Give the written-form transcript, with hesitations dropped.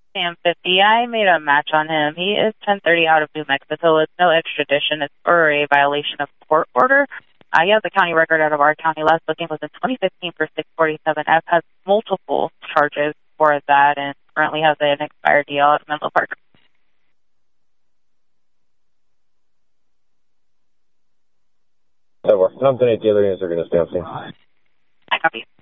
Sam 50. I made a match on him. He is 1030 out of New Mexico. It's no extradition. It's for a violation of court order. He has a county record out of our county. Last booking was in 2015 for 647F. Has multiple charges for that and currently has an expired DL at Menlo Park. That works. Tom 10-8, the other units are going to stay on scene. I copy.